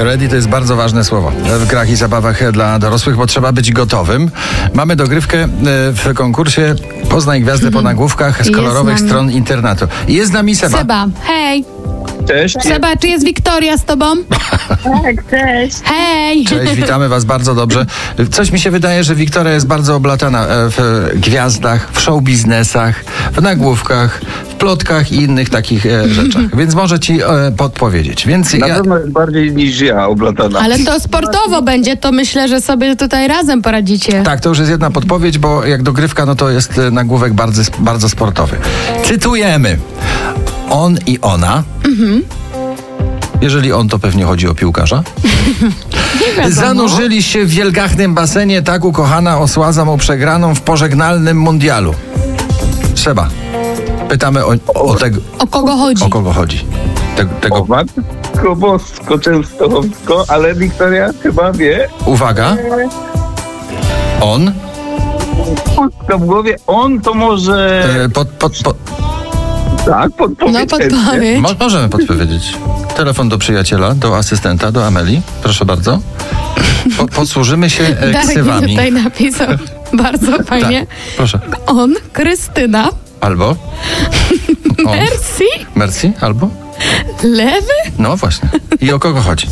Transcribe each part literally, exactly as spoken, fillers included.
Ready to jest bardzo ważne słowo w grach i zabawach dla dorosłych, bo trzeba być gotowym. Mamy dogrywkę w konkursie Poznaj Gwiazdę po nagłówkach z kolorowych stron internatu. Jest z nami Seba. Seba, hej. Cześć. Seba, czy jest Wiktoria z tobą? Tak, cześć. Hej. Cześć, witamy was bardzo dobrze. Coś mi się wydaje, że Wiktoria jest bardzo oblatana w gwiazdach, w show biznesach, w nagłówkach, w plotkach i innych takich e, rzeczach. Więc może ci e, podpowiedzieć. Więc Na ja... pewno jest bardziej niż ja oblatana. Ale to sportowo będzie, to myślę, że sobie tutaj razem poradzicie. Tak, to już jest jedna podpowiedź, bo jak dogrywka, no to jest e, nagłówek bardzo, bardzo sportowy. Cytujemy. On i ona. Mhm. Jeżeli on, to pewnie chodzi o piłkarza. Zanurzyli się w wielgachnym basenie, tak ukochana osładza mu przegraną w pożegnalnym mundialu. Seba, pytamy o, o tego. O kogo chodzi? O kogo chodzi? Te, tego... O matko bosko, częstochowsko, ale Wiktoria chyba wie. Uwaga. On. Pustka w głowie. On to może... E, pod, pod, pod... Tak, podpowiedź. No podpowiedź. Mo- możemy podpowiedzieć. Telefon do przyjaciela, do asystenta, do Ameli. Proszę bardzo. Po, posłużymy się e, Darek mi ksywami. tutaj napisał bardzo fajnie. Tak, proszę. On, Krystyna, Albo? On. Merci, Merci, albo? Lewy. No właśnie. I o kogo chodzi?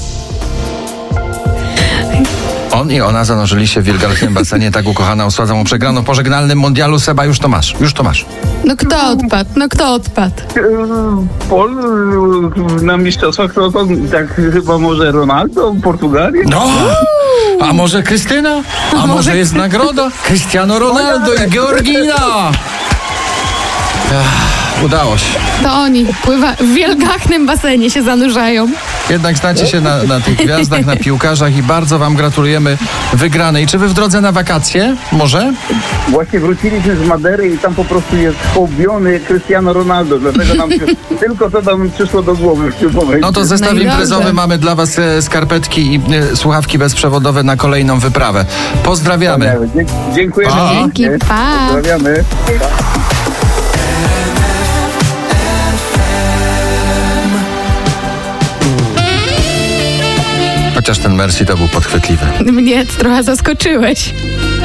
On i ona zanurzyli się w wielgachnym basenie, tak ukochana osładza mu przegraną w pożegnalnym mundialu. Seba, już to masz, już to masz. No kto odpadł? No kto odpadł? Pol na mistrzostwach to, to tak chyba może Ronaldo, Portugalii? No! A może Krystyna? A może jest nagroda? Cristiano Ronaldo i Georgina! Ach, udało się. To oni pływa w wielgachnym basenie, się zanurzają. Jednak znacie się na, na tych gwiazdach, na piłkarzach i bardzo wam gratulujemy wygranej. Czy wy w drodze na wakacje? Może? Właśnie wróciliśmy z Madery i tam po prostu jest hołbiony Cristiano Ronaldo, dlatego nam się, tylko to nam przyszło do głowy w tym momencie. No to zestaw No i imprezowy dobrze. mamy dla was e, skarpetki i e, słuchawki bezprzewodowe na kolejną wyprawę. Pozdrawiamy. Dzie- Dziękujemy. Pa. Dzięki, pa. Pozdrawiamy. Chociaż ten Merci to był podchwytliwy. Mnie trochę zaskoczyłeś.